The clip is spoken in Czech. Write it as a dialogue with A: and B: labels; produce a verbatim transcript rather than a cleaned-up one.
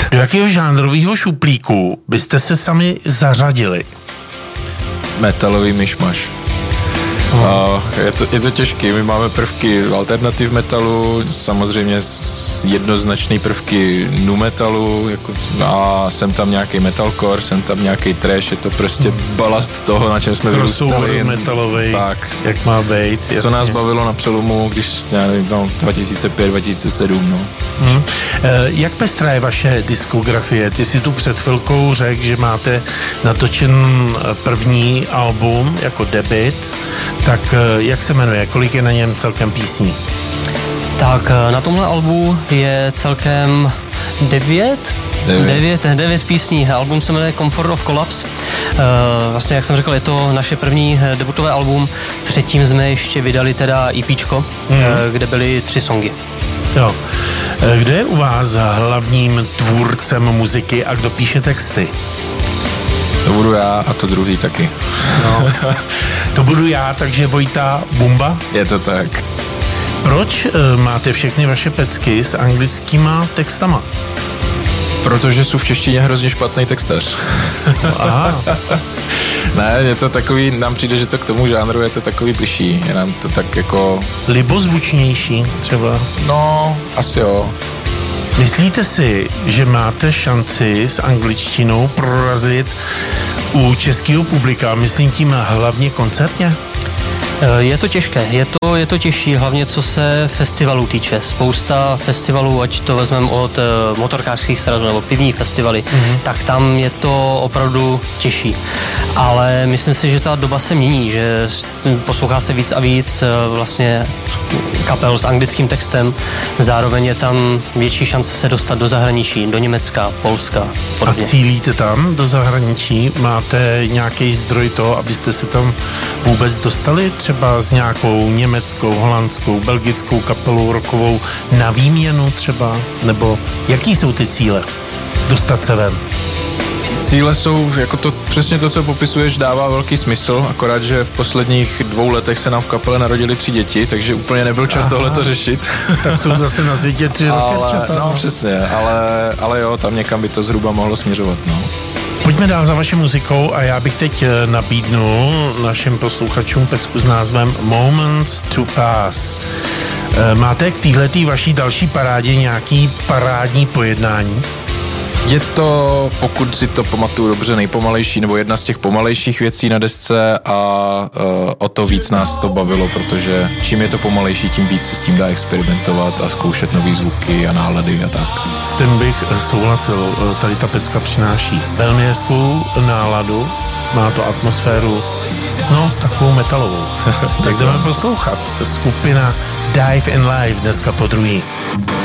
A: Do jakého žánrového šuplíku byste se sami zařadili?
B: Metalový myšmaš. Uh, je, to, je to těžké, my máme prvky alternativ metalu, samozřejmě jednoznačné prvky nu metalu, jako, a jsem tam nějaký metalcore, jsem tam nějaký trash, je to prostě balast toho, na čem jsme vyrůstali.
A: Metalový,
B: tak,
A: jak má být.
B: Co
A: jasně.
B: nás bavilo na přelomu, když, já nevím, no, dva tisíce pět dva tisíce sedm, no.
A: Hmm. Jak pestrá je vaše diskografie? Ty si tu před chvilkou řekl, že máte natočen první album jako debut, tak jak se jmenuje? Kolik je na něm celkem písní?
C: Tak na tomhle albu je celkem devět,
B: devět.
C: devět, devět písní. Album se jmenuje Comfort of Collapse. Vlastně, jak jsem řekl, je to naše první debutové album. Předtím jsme ještě vydali teda EPčko, mm. kde byly tři songy.
A: Jo. Kdo je u vás hlavním tvůrcem muziky a kdo píše texty?
B: To budu já a to druhý taky.
A: No. To budu já, takže Vojta Bumba?
B: Je to tak.
A: Proč uh, máte všechny vaše pecky s anglickýma textama?
B: Protože jsou v češtině hrozně špatný textař.
A: Aha.
B: Ne, je to takový, nám přijde, že to k tomu žánru je to takový bližší. Je nám to tak jako...
A: Libozvučnější třeba?
B: No, asi jo.
A: Myslíte si, že máte šanci s angličtinou prorazit u českého publika, myslím tím hlavně koncertně?
C: Je to těžké, je to, je to těžší, hlavně co se festivalů týče. Spousta festivalů, ať to vezmeme od uh, motorkářských srazů nebo pivní festivaly, mm-hmm. tak tam je to opravdu těžší. Ale myslím si, že ta doba se mění, že poslouchá se víc a víc uh, vlastně kapel s anglickým textem. Zároveň je tam větší šance se dostat do zahraničí, do Německa, Polska. Podobně.
A: A cílíte tam do zahraničí? Máte nějaký zdroj toho, abyste se tam vůbec dostali? Třeba s nějakou německou, holandskou, belgickou kapelou rockovou na výměnu třeba? Nebo jaký jsou ty cíle? Dostat se ven?
B: Cíle jsou, jako to, přesně to, co popisuješ, dává velký smysl, akorát, že v posledních dvou letech se nám v kapele narodili tři děti, takže úplně nebyl čas tohleto řešit.
A: Tak jsou zase na světě tři rokerčata.
B: No, no přesně, ale, ale jo, tam někam by to zhruba mohlo směřovat, no.
A: Pojďme dál za vaší muzikou a já bych teď nabídnul našim posluchačům pecku s názvem Moments to Pass. Máte k téhletý vaší další parádě nějaký parádní pojednání?
B: Je to, pokud si to pamatuju dobře, nejpomalejší, nebo jedna z těch pomalejších věcí na desce a uh, o to víc nás to bavilo, protože čím je to pomalejší, tím víc se s tím dá experimentovat a zkoušet nový zvuky a nálady a tak.
A: S tím bych souhlasil, tady ta pecka přináší velmi hezkou náladu, má to atmosféru, no, takovou metalovou. Tak jdeme poslouchat. Skupina Dive in Life dneska po druhý.